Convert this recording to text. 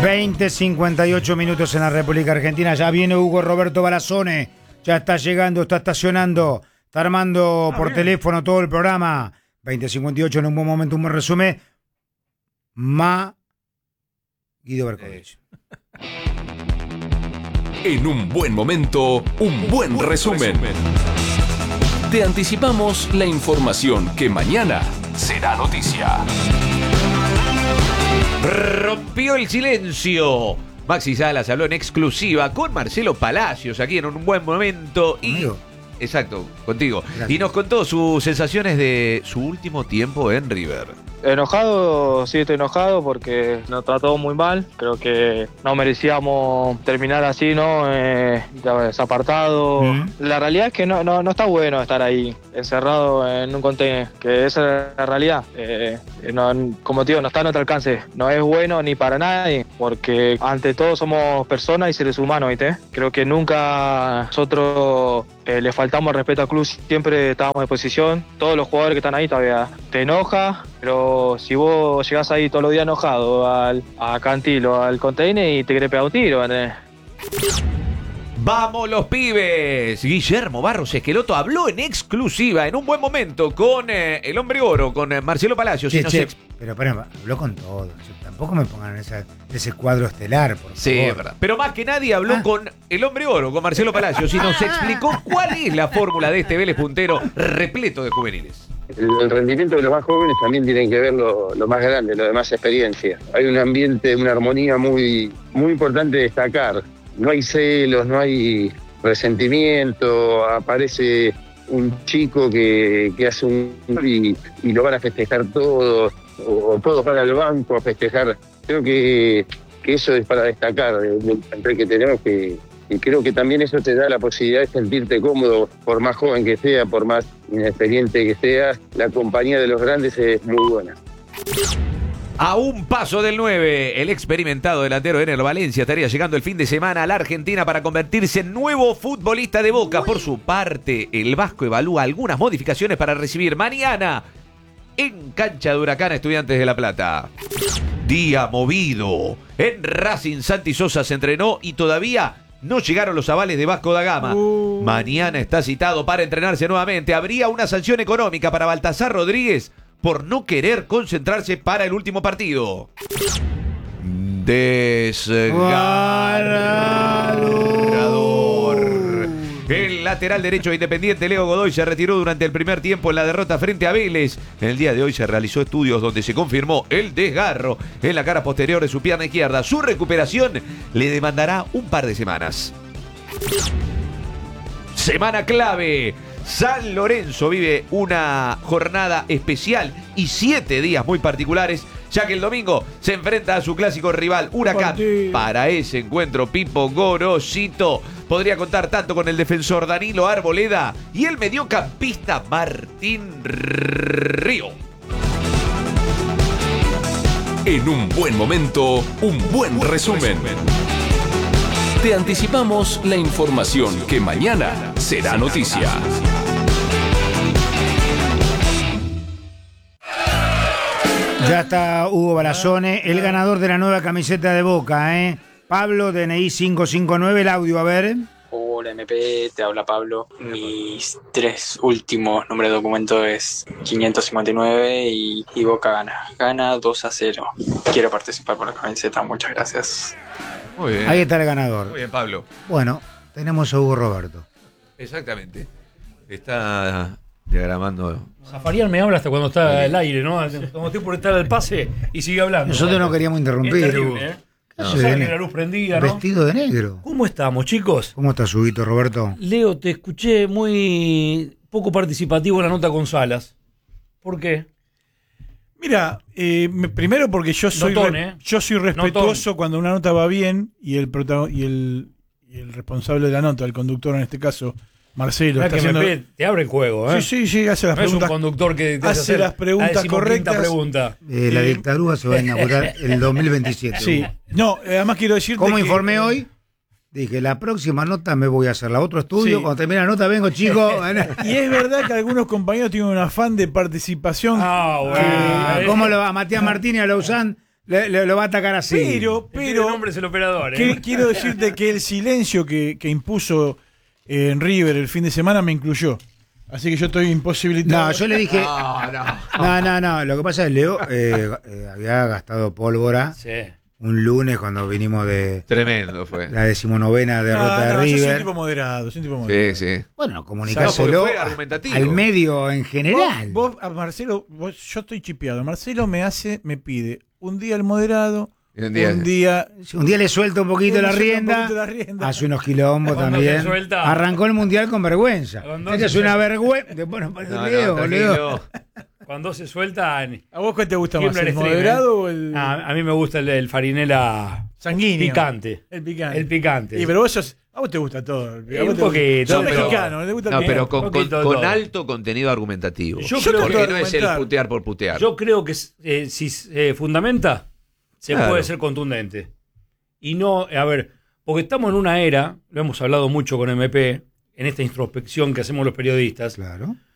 20:58 minutos en la República Argentina. Ya viene Hugo Roberto Balazzone. Ya está llegando, está estacionando, está armando por teléfono todo el programa. 20:58 en un buen momento, un buen resumen. Guido Berkovich. En un buen momento, un buen resumen. Te anticipamos la información que mañana será noticia. Rompió el silencio. Maxi Salas habló en exclusiva con Marcelo Palacios aquí en un buen momento. ¿Conmigo? Exacto, contigo. Gracias. Y nos contó sus sensaciones de su último tiempo en River. Enojado, sí estoy enojado porque nos trató muy mal. Creo que no merecíamos terminar así, ¿no? Desapartado. La realidad es que no está bueno estar ahí, encerrado en un container, que esa es la realidad. Como te digo, no está a nuestro alcance. No es bueno ni para nadie, porque ante todo somos personas y seres humanos, ¿viste? Creo que nunca nosotros le faltamos respeto al club, siempre estábamos en posición. Todos los jugadores que están ahí todavía te enoja, pero si vos llegás ahí todos los días enojado a Cantilo, al container y te querés pegar un tiro, ¿entendés? ¡Vamos los pibes! Guillermo Barros Esqueloto habló en exclusiva, en un buen momento, con el Hombre Oro, con Marcelo Palacios. Pero habló con todo. Tampoco me pongan en ese cuadro estelar, por favor. Sí, es verdad. Pero más que nadie habló con el Hombre Oro, con Marcelo Palacios, y nos explicó cuál es la fórmula de este Vélez puntero repleto de juveniles. El rendimiento de los más jóvenes también tienen que ver lo más grande, lo de más experiencia. Hay un ambiente, una armonía muy, muy importante de destacar. No hay celos, no hay resentimiento, aparece un chico que hace un gol y lo van a festejar todos, o todos van al banco a festejar. Creo que eso es para destacar del plantel que tenemos, y creo que también eso te da la posibilidad de sentirte cómodo, por más joven que sea, por más inexperiente que seas. La compañía de los grandes es muy buena. A un paso del 9, el experimentado delantero Ener Valencia estaría llegando el fin de semana a la Argentina para convertirse en nuevo futbolista de Boca. Por su parte, el vasco evalúa algunas modificaciones para recibir mañana en cancha de Huracán a Estudiantes de La Plata. Día movido. En Racing, Santi Sosa se entrenó y todavía no llegaron los avales de Vasco da Gama. Mañana está citado para entrenarse nuevamente. Habría una sanción económica para Baltasar Rodríguez por no querer concentrarse para el último partido. Desgarrador. El lateral derecho de Independiente, Leo Godoy, se retiró durante el primer tiempo en la derrota frente a Vélez. En el día de hoy se realizó estudios donde se confirmó el desgarro en la cara posterior de su pierna izquierda. Su recuperación le demandará un par de semanas. Semana clave. San Lorenzo vive una jornada especial y 7 días muy particulares, ya que el domingo se enfrenta a su clásico rival Huracán. Para ese encuentro, Pipo Gorosito podría contar tanto con el defensor Danilo Arboleda y el mediocampista Martín Río. En un buen momento, un buen resumen. Te anticipamos la información que mañana será noticia. Ya está Hugo Balazzone, el ganador de la nueva camiseta de Boca, ¿eh? Pablo, DNI 559, el audio, a ver. Hola MP, te habla Pablo. Mis 3 últimos números de documento es 559 y Boca gana. Gana 2-0. Quiero participar por la camiseta, muchas gracias. Muy bien. Ahí está el ganador. Muy bien, Pablo. Bueno, tenemos a Hugo Roberto. Exactamente. Está diagramando. Zafarian me habla hasta cuando está al aire, ¿no? Como estoy por estar al pase y sigue hablando. Nosotros no queríamos interrumpir. Es terrible, ¿eh? No, Saben la luz prendida, ¿no? Vestido de negro. ¿Cómo estamos, chicos? ¿Cómo estás, Huguito, Roberto? Leo, te escuché muy poco participativo en la nota con Salas. ¿Por qué? Mira, primero porque yo soy respetuoso cuando una nota va bien y el responsable de la nota, el conductor en este caso, Marcelo, está haciendo... te abre el juego, ¿eh? Sí, hace las preguntas. Es un conductor que te hace las preguntas correctas. Pregunta. La dictadura se va a inaugurar el 2027. Sí, no, además quiero decirte ¿Cómo informé hoy? Dije, la próxima nota me voy a hacer la otro estudio. Sí. Cuando termine la nota vengo, chicos. Y es verdad que algunos compañeros tienen un afán de participación. ¿Cómo le va? Matías Martínez a Lausanne lo va a atacar así. El nombre es el operador. Quiero decirte que el silencio que impuso en River el fin de semana me incluyó. Así que yo estoy imposibilitado. No, yo le dije. No. Lo que pasa es que Leo había gastado pólvora. Sí. Un lunes cuando vinimos de. Tremendo fue. La 19ª derrota de River. Yo soy un tipo moderado. Sí. Bueno, comunicárselo al medio en general. Vos a Marcelo, yo estoy chipeado. Marcelo me pide un día el moderado. Un día le suelta un poquito la rienda. Hace unos quilombos también. Arrancó el mundial con vergüenza. Esta es una vergüenza. Bueno, Leo. Cuando se suelta. ¿A vos qué te gusta más? ¿El moderado o el.? A mí me gusta el farinela sanguíneo. Picante. El picante. El picante. Y pero a vos te gusta todo. Un poquito. Sos mexicano, ¿te gusta el pero con alto contenido argumentativo. Porque no es el putear por putear. Yo creo que si se fundamenta, se puede ser contundente. Y no, porque estamos en una era, lo hemos hablado mucho con MP, en esta introspección que hacemos los periodistas. Claro.